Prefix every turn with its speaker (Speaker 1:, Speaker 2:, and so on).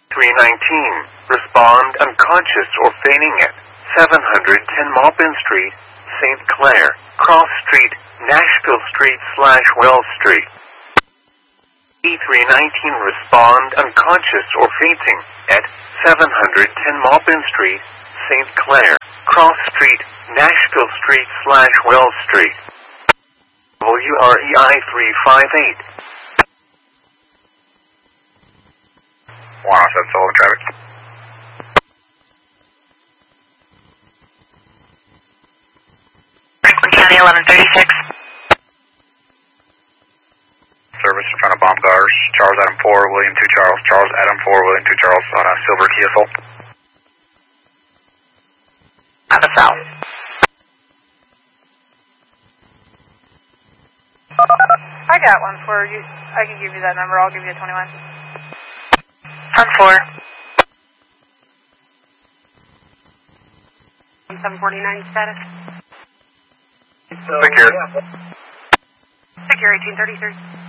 Speaker 1: 319. Respond unconscious or fainting at 710 Maupin Street, St. Clair, Cross Street, Nashville Street / Wells Street. E319. Respond unconscious or fainting at 710 Maupin Street, St. Clair, Cross Street, Nashville Street / Wells Street. WREI 358.
Speaker 2: 107 Sullivan traffic.
Speaker 3: Franklin County 1136.
Speaker 2: Service in front of bomb cars. Charles Adam 4, William 2 Charles. Charles Adam 4, William 2 Charles on a silver Kia Soul.
Speaker 3: On the south.
Speaker 4: I got one for you. I can give you that number. I'll give you a 21.
Speaker 3: On 4.
Speaker 4: 749 status.
Speaker 2: Secure.
Speaker 4: Secure 1833.